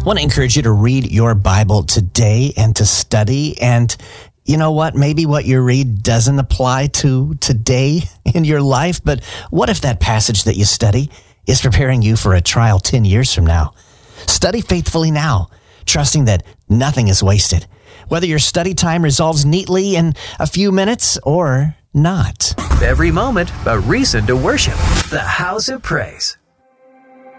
want to encourage you to read your Bible today and to study. And you know what? Maybe what you read doesn't apply to today in your life, but what if that passage that you study is preparing you for a trial 10 years from now? Study faithfully now, trusting that nothing is wasted, whether your study time resolves neatly in a few minutes or not. Every moment, a reason to worship. The House of Praise.